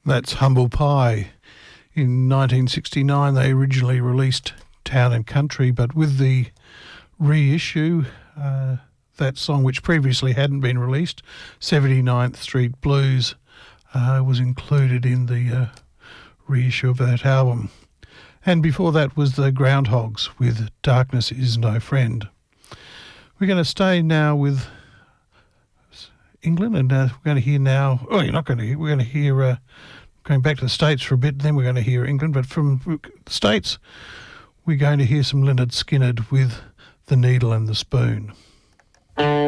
That's Humble Pie. In 1969 they originally released Town and Country, but with the reissue, that song, which previously hadn't been released, 79th Street Blues, was included in the reissue of that album. And before that was the Groundhogs with Darkness Is No Friend. We're going to stay now with England, and we're going to hear now... Oh, you're not going to hear... We're going to hear... going back to the States for a bit, then we're going to hear England. But from the States, we're going to hear some Lynyrd Skynyrd with The Needle and the Spoon.